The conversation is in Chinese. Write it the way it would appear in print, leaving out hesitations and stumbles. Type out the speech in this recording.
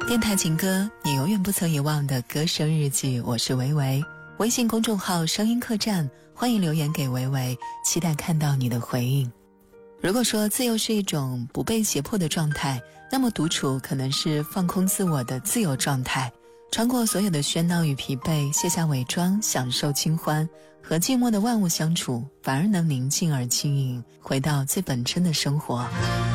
电台情歌，你永远不曾遗忘的歌声日记，我是维维。微信公众号声音客栈，欢迎留言给维维，期待看到你的回应。如果说自由是一种不被胁迫的状态，那么独处可能是放空自我的自由状态，穿过所有的喧闹与疲惫，卸下伪装，享受清欢，和寂寞的万物相处，反而能宁静而轻盈，回到最本真的生活。